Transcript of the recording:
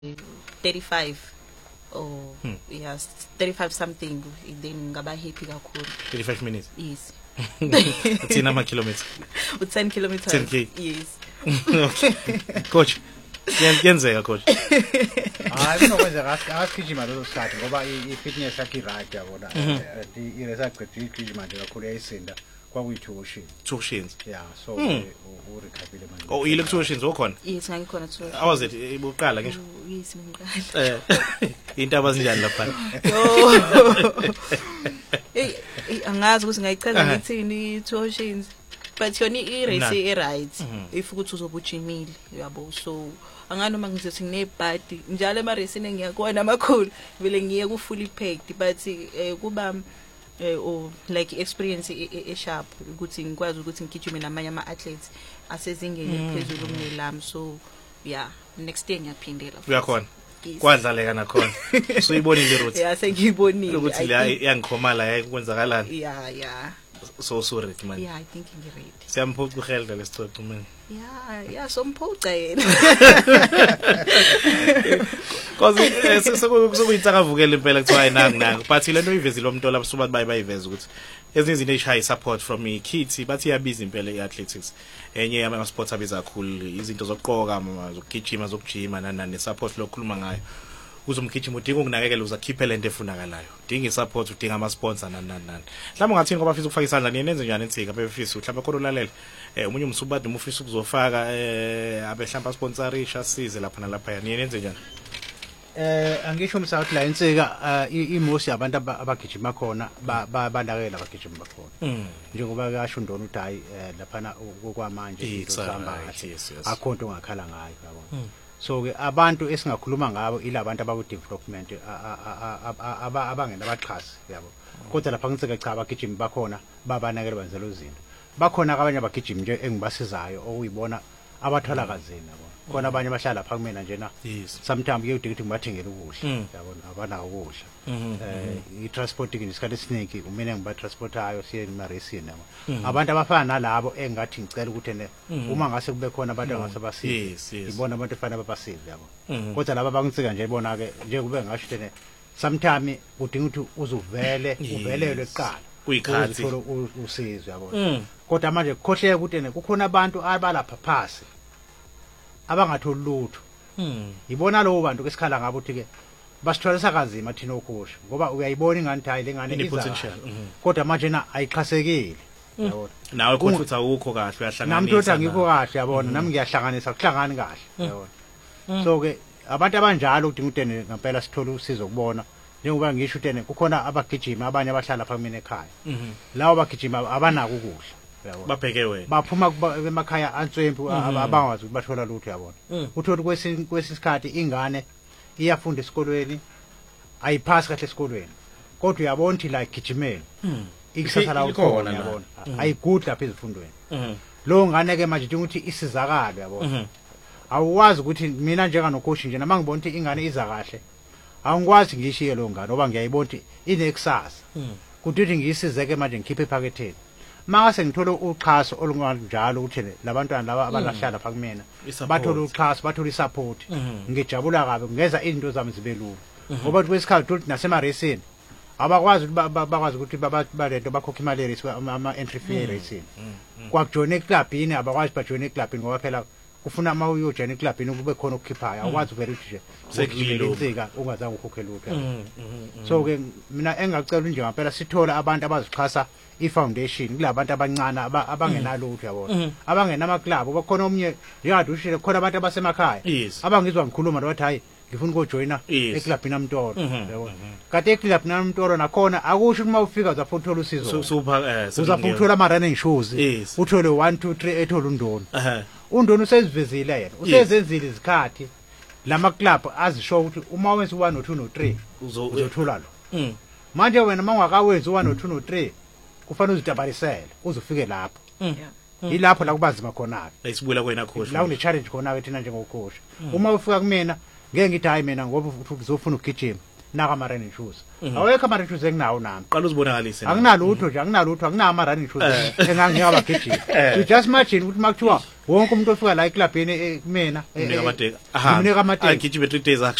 35 or yes 35 something then ngaba happy kakhulu. 35 minutes. Yes. Uthina ama kilometers. 10 kilometers. 10K. Yes. Okay. Coach. Yenzeka coach. Kunokwenza akagijima lo sikhathi ngoba i-fitness yakhe right yabona. Iresagijima nje kakhulu yayisinda kwakuyi-tuition. Tuitions. Yeah, so urekhapile manje. Oh, ile tuitions okhona? Yes, ngikhona tuition. How was it? Ibuqala ngisho. Yes, ngiqala. Into abazinjani lapha? Angazi ukuthi ngayichaza ngithini tuitions. But yona i-race right if ukuthi uzobujimile yabo so anganoma ngizothi nginebhadi njalo ema-racing engiyakona amakhulu vele ngiye ku-fully packed but kuba like experience sharp ukuthi ngikwazi ukuthi ngigijime namanye ama-athletes asezingeni eliphezulu kunelami so yeah next day ngiyaphindela uyakhona kwadlaleka nakhona so uyibonile route yeah sengiyibonile ukuthi la yangikhomala yakwenzakalani yeah so sorry man. Yeah, I think I'm ready. Siyamphoqa uhelda lesixoxo man. Yeah, somphoqa yena. Cause sokuyitsaka vukela impela kuthiwa ayinanga but lento ivezile umntola abasuba bayiveza ukuthi ezinye izinto ezishaya support from ikhithi bathi iyabiza impela iathletics enye yama sports abiza kakhulu izinto zokuqoka zokugijima zokujima nani support lokukhuluma ngayo uzomgijima udinga ukunakekela uzakhiphe lento efunakalayo udinga isupport udinga ama sponsor nani mhlawumbe ngathini ngoba afisa ukufaka isandla nenze njani ensika befisa mhlawumbe khona ulalela umunye umsubadi umufisa ukuzofaka abe mhlawumbe sponsorisha asize lapha nalapha yani nenze njani angisho umsawuthi la insika imosi yabantu abagijima khona banakekela abagijima bakhona njengoba kasho Ndona uthi hayi lapha okwamanje izosamba akhonto ongakhala ngayo yabona so ke abantu esingakhuluma ngabo ilabantu abaku development abangena abaxhasi yabo kodwa lapha ngitseke cha abagijimi bakhona babanakele benzela izinto bakhona abanye abagijimi nje engibasizayo okuyibona abathola kazini yabo khona abanye bahlala lapha kumina nje na sometimes ke udinga ukuthi ngibathengele ukudla yabona abana ukudla i-transporting isikhathi esiningi umene ngiba transportayo siye ema-racing yabo abantu abafana nalabo engathi ngicela ukuthi uma ngase kube khona abantu angasebasize ngibona abantu efana babasize yabo kodwa laba bangitsika nje ibona ke nje kube ngasho ukuthi sometimes udinga ukuthi uvelelwe eqala kuyikhathi usizo yabo kodwa manje kukhohleka ukuthi kukhona abantu abalapha phasi abangatholi lutho yibona lo bantu ke sikhala ngabo ukuthi ke basitholisa kanzima thina okhosha ngoba uyayibona ingane hayi lengane potential kodwa manje na ayixhasekile yabona nawe kodwa awukho kahle uyahlanganisa nami kodwa ngikho kahle yabona nami ngiyahlanganisa kuhlangani kahle yabona so ke abantu abanjalo udinga ukuthi ngempela sithola usizo kubona njengoba ngisho ukuthi kukhona abagijima abanye abahlala lapha kumina ekhaya lawo abagijima abanako ukudla babheke wena baphuma emakhaya answempu abangazi ukuthi bathola lutho yabona uthola kwesikhathi ingane iyafunda esikolweni ayiphasi kahle esikolweni kodwa uyabona ukuthi la igijimela ikusasa la ukhona yabona ayigudi lapha ezifundweni lo ngane ke manje udinga ukuthi isizakalo yabona awuwazi ukuthi mina njenganocoach nje nama ngibona ukuthi ingane iza kahle awungikwazi ngishiye lo ngane ngoba ngiyayibona ukuthi inekusasa kuthi ngiyisizeke manje ngikhiphe ephaketheni mase ngithola uxhaso olunganjalo ukuthi labantwana laba abalahlala lapha kumina bathola uxhaso bathola isupport ngijabula kabi ngeza izinto zami zibe lula ngoba kwesikhathi uthi nasema-racing abakwazi bakwazi ukuthi balento bakhokha imali ye-race ama entry fee racing kwakujoyina eclubini abakwazi bajoyina eclubini ngoba phela kufuna uma uyojoyina eclubini kube khona okukhiphayo awukwazi uvele ukuthi nje sekuyilonsika ungazange ukhokhe lutho so ke mina engacela nje ngempela sithola abantu abazixhasa i-foundation kulabantu abancane abangenalutho yabona abangena ama-club bakhona omunye njengade ushile khona abantu abasemakhaya abangizwa ngikhuluma bathi hayi ngifuna ukujoyina eclubini amtoro yabona kade eclubini amtoro nakhona akusho uma ufika uzafuthola usizo uzafuthola ama-running shoes uthole 1 2 3 ethola uNdona uNdona usezivezile yena usezenzile izikhathi lama-club azisho ukuthi uma wenza u1 no2 no3 uzothola lo manje wena mangakawenzi u1 no2 no3 kufanele uzidabalisele uzofike lapho yilapho la kubazima khona ke isibula kwena coach la une challenge khona ke thina njengocoach uma ufika kumina ngeke ngithi hayi mina ngoba uzofuna ukugijima naka ama running shoes awekho ama running shoes enginawo nami qala uzibonakalise anginalutho nje anginama running shoes engangiyabagijima you just imagine ukuthi makuthiwa wonke umuntu ofika la eclubini kumina unika amadeka unika amadeka agijime 3 days